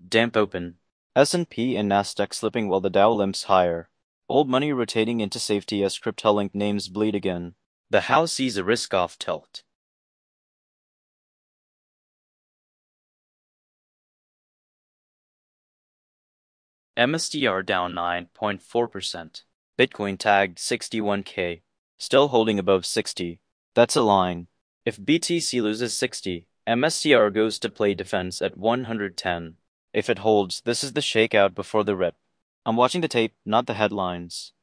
Damp open. S&P and Nasdaq slipping while the Dow limps higher. Old money rotating into safety as crypto-linked names bleed again. The House sees a risk-off tilt. MSTR down 9.4%. Bitcoin tagged 61K. Still holding above 60. That's a line. If BTC loses 60, MSTR goes to play defense at 110. If it holds, this is the shakeout before the rip. I'm watching the tape, not the headlines.